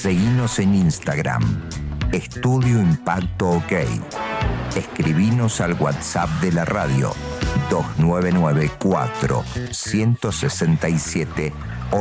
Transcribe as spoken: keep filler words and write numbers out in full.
Seguinos en Instagram, Estudio Impacto OK. Escribinos al WhatsApp de la radio dos nueve nueve cuatro uno seis siete